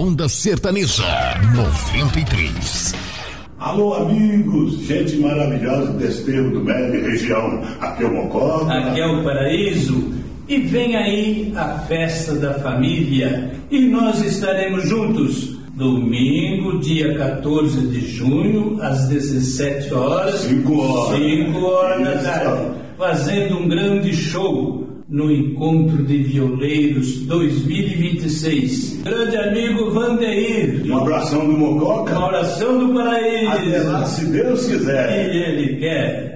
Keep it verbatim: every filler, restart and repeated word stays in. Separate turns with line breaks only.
Onda Sertaneja noventa e três.
Alô, amigos, gente maravilhosa do Desterro do Médio e região. Aqui é o Mococa.
Aqui é o Paraíso. E vem aí a festa da família. E nós estaremos juntos. Domingo, dia quatorze de junho, às dezessete horas.
cinco horas.
cinco horas da tarde. Fazendo um grande show no Encontro de Violeiros dois mil e vinte e seis. Grande amigo Vandeir.
Um abração do Mococa.
Uma oração do Paraíso.
Até lá, se Deus quiser.
E ele quer.